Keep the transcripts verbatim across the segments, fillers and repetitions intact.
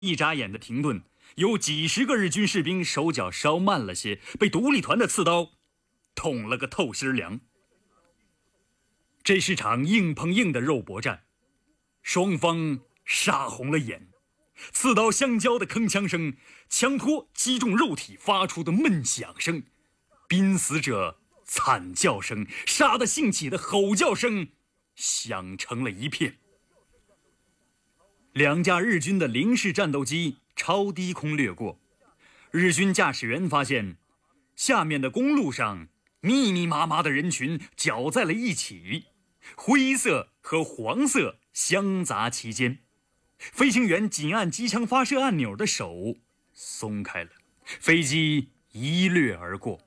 一眨眼的停顿，有几十个日军士兵手脚稍慢了些，被独立团的刺刀捅了个透心凉。这是场硬碰硬的肉搏战，双方杀红了眼，刺刀相交的铿锵声，枪托击中肉体发出的闷响声，濒死者惨叫声，杀得兴起的吼叫声响成了一片。两架日军的零式战斗机超低空掠过，日军驾驶员发现下面的公路上密密麻麻的人群搅在了一起，灰色和黄色相杂其间，飞行员紧按机枪发射按钮的手松开了，飞机一掠而过。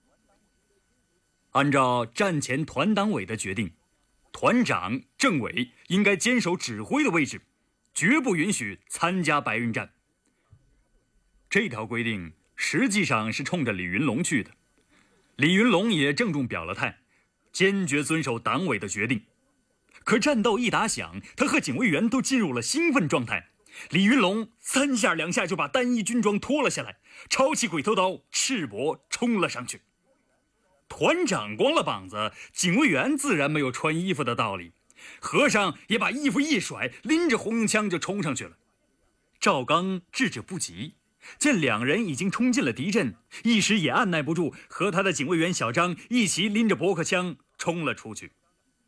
按照战前团党委的决定，团长、政委应该坚守指挥的位置，绝不允许参加白刃战。这条规定实际上是冲着李云龙去的，李云龙也郑重表了态，坚决遵守党委的决定。可战斗一打响，他和警卫员都进入了兴奋状态。李云龙三下两下就把单衣军装脱了下来，抄起鬼头刀，赤膊冲了上去。团长光了膀子，警卫员自然没有穿衣服的道理。和尚也把衣服一甩，拎着红缨枪就冲上去了。赵刚制止不及，见两人已经冲进了敌阵，一时也按耐不住，和他的警卫员小张一起拎着驳壳枪冲了出去。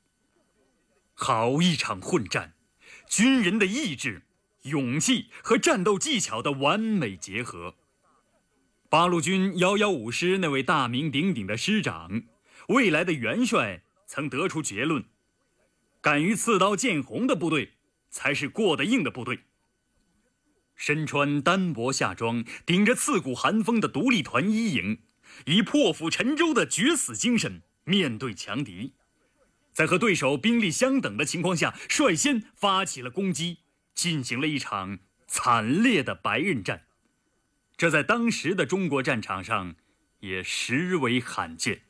好一场混战，军人的意志、勇气和战斗技巧的完美结合。八路军幺幺五师那位大名鼎鼎的师长，未来的元帅曾得出结论：敢于刺刀见红的部队才是过得硬的部队。身穿单薄夏装，顶着刺骨寒风的独立团一营，以破釜沉舟的决死精神面对强敌，在和对手兵力相等的情况下，率先发起了攻击，进行了一场惨烈的白刃战。这在当时的中国战场上也实为罕见。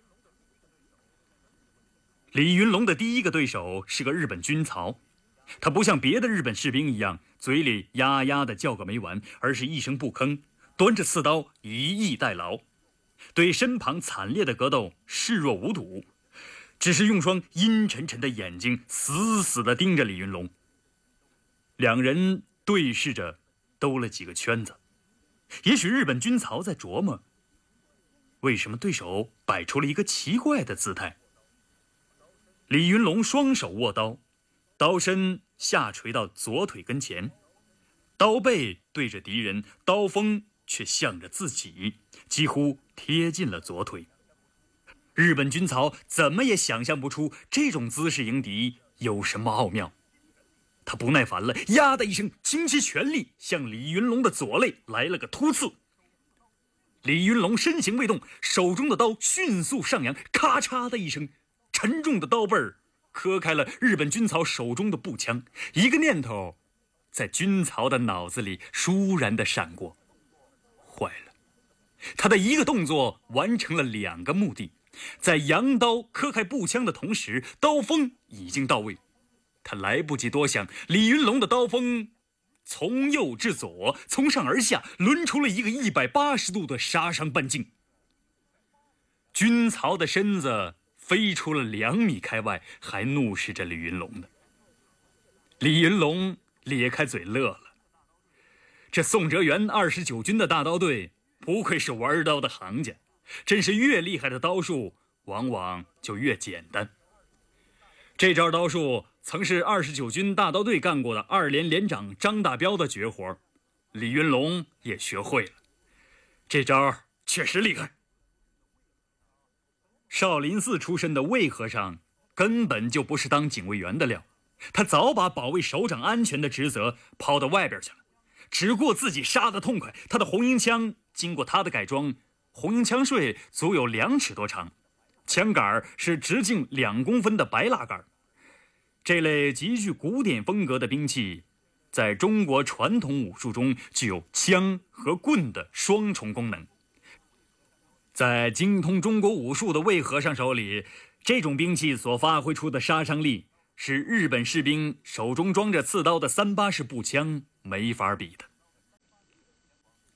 李云龙的第一个对手是个日本军曹，他不像别的日本士兵一样嘴里呀呀的叫个没完，而是一声不吭，端着刺刀以逸待劳，对身旁惨烈的格斗视若无睹，只是用双阴沉沉的眼睛死死地盯着李云龙。两人对视着兜了几个圈子，也许日本军曹在琢磨，为什么对手摆出了一个奇怪的姿态。李云龙双手握刀，刀身下垂到左腿跟前，刀背对着敌人，刀锋却向着自己，几乎贴近了左腿。日本军曹怎么也想象不出这种姿势迎敌有什么奥妙。他不耐烦了，呀的一声，倾其全力向李云龙的左肋来了个突刺。李云龙身形未动，手中的刀迅速上扬，咔嚓的一声，沉重的刀背儿磕开了日本军曹手中的步枪。一个念头在军曹的脑子里倏然地闪过，坏了，他的一个动作完成了两个目的。在扬刀磕开步枪的同时，刀锋已经到位，他来不及多想，李云龙的刀锋从右至左，从上而下抡出了一个一百八十度的杀伤半径。军曹的身子飞出了两米开外，还怒视着李云龙呢。李云龙咧开嘴乐了，这宋哲元二十九军的大刀队不愧是玩刀的行家，真是越厉害的刀术往往就越简单。这招刀术曾是二十九军大刀队干过的二连连长张大彪的绝活，李云龙也学会了，这招确实厉害。少林寺出身的魏和尚根本就不是当警卫员的料，他早把保卫首长安全的职责抛到外边去了，只顾自己杀得痛快。他的红缨枪经过他的改装，红缨枪税足有两尺多长，枪杆是直径两公分的白蜡杆。这类极具古典风格的兵器，在中国传统武术中具有枪和棍的双重功能。在精通中国武术的魏和尚手里，这种兵器所发挥出的杀伤力，是日本士兵手中装着刺刀的三八式步枪没法比的。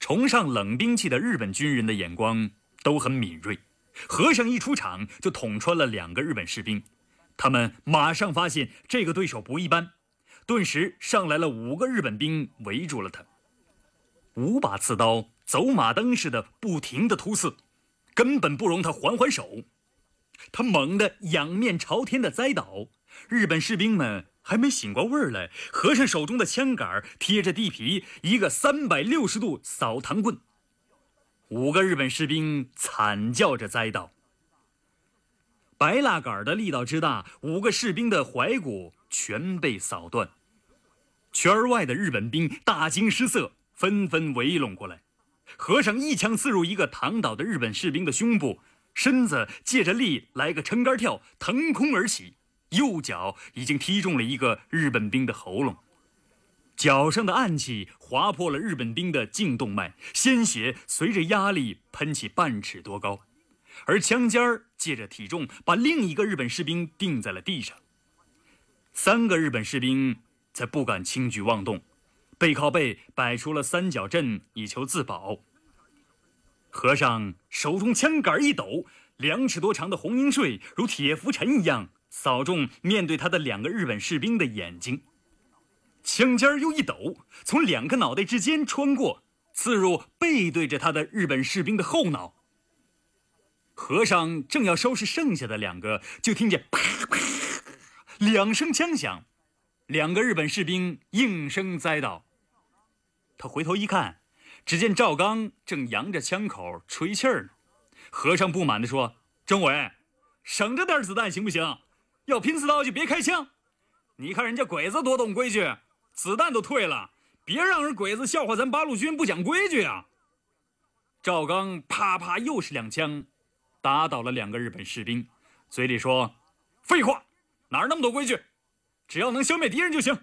崇尚冷兵器的日本军人的眼光都很敏锐，和尚一出场就捅穿了两个日本士兵，他们马上发现这个对手不一般，顿时上来了五个日本兵围住了他。五把刺刀走马灯似的不停地突刺，根本不容他还还手。他猛地仰面朝天的栽倒，日本士兵们还没醒过味儿来，和尚手中的枪杆贴着地皮，一个三百六十度扫堂棍。五个日本士兵惨叫着栽倒。白蜡杆的力道之大，五个士兵的踝骨全被扫断。圈外的日本兵大惊失色，纷纷围拢过来。和尚一枪刺入一个躺倒的日本士兵的胸部，身子借着力来个撑杆跳，腾空而起，右脚已经踢中了一个日本兵的喉咙。脚上的暗器划破了日本兵的颈动脉，鲜血随着压力喷起半尺多高，而枪尖儿借着体重把另一个日本士兵钉在了地上。三个日本士兵才不敢轻举妄动，背靠背摆出了三角阵以求自保。和尚手中枪杆一抖，两尺多长的红缨穗如铁浮尘一样扫中面对他的两个日本士兵的眼睛，枪尖又一抖，从两个脑袋之间穿过，刺入背对着他的日本士兵的后脑。和尚正要收拾剩下的两个，就听见啪啪两声枪响，两个日本士兵应声栽倒。他回头一看，只见赵刚正扬着枪口吹气儿呢。和尚不满地说：“政委，省着点子弹行不行？要拼刺刀就别开枪。你看人家鬼子多懂规矩，子弹都退了，别让人鬼子笑话咱八路军不讲规矩啊！”赵刚啪啪又是两枪，打倒了两个日本士兵，嘴里说：“废话，哪儿那么多规矩？只要能消灭敌人就行。”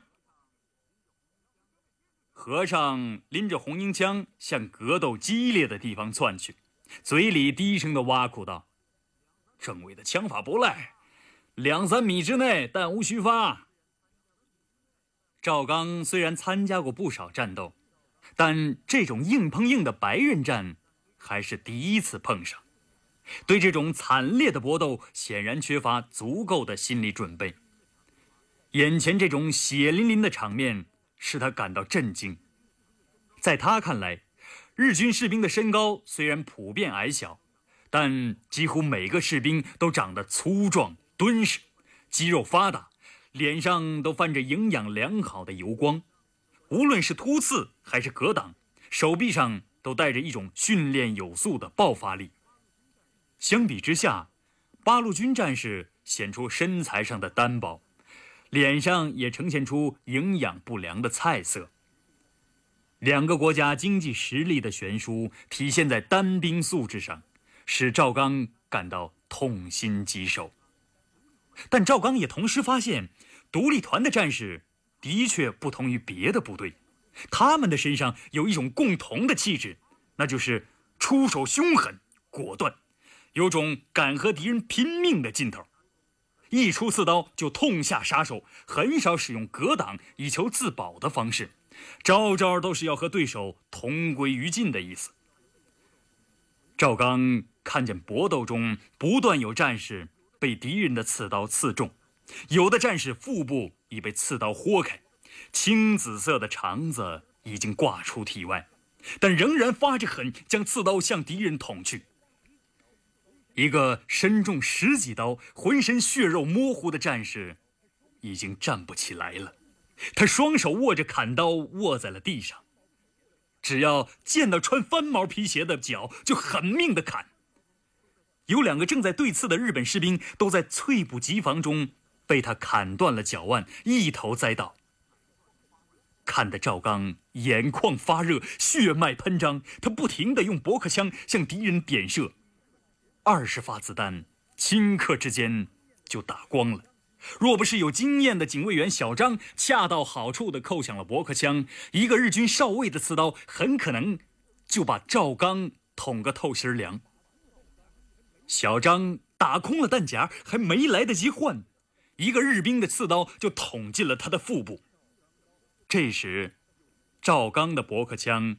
和尚拎着红缨枪向格斗激烈的地方窜去，嘴里低声地挖苦道：“政委的枪法不赖，两三米之内弹无虚发。”赵刚虽然参加过不少战斗，但这种硬碰硬的白刃战还是第一次碰上，对这种惨烈的搏斗显然缺乏足够的心理准备。眼前这种血淋淋的场面使他感到震惊。在他看来，日军士兵的身高虽然普遍矮小，但几乎每个士兵都长得粗壮敦实，肌肉发达，脸上都泛着营养良好的油光。无论是突刺还是格挡，手臂上都带着一种训练有素的爆发力。相比之下，八路军战士显出身材上的单薄，脸上也呈现出营养不良的菜色。两个国家经济实力的悬殊体现在单兵素质上，使赵刚感到痛心疾首。但赵刚也同时发现，独立团的战士的确不同于别的部队，他们的身上有一种共同的气质，那就是出手凶狠果断，有种敢和敌人拼命的劲头。一出刺刀就痛下杀手，很少使用格挡以求自保的方式，招招都是要和对手同归于尽的意思。赵刚看见搏斗中不断有战士被敌人的刺刀刺中，有的战士腹部已被刺刀豁开，青紫色的肠子已经挂出体外，但仍然发着狠将刺刀向敌人捅去。一个身中十几刀、浑身血肉模糊的战士已经站不起来了，他双手握着砍刀卧在了地上，只要见到穿翻毛皮鞋的脚就狠命地砍。有两个正在对刺的日本士兵都在猝不及防中被他砍断了脚腕，一头栽倒。看得赵刚眼眶发热，血脉喷张，他不停地用驳壳枪向敌人点射，二十发子弹顷刻之间就打光了。若不是有经验的警卫员小张恰到好处地扣响了驳壳枪，一个日军少尉的刺刀很可能就把赵刚捅个透心凉。小张打空了弹夹，还没来得及换，一个日兵的刺刀就捅进了他的腹部。这时赵刚的驳壳枪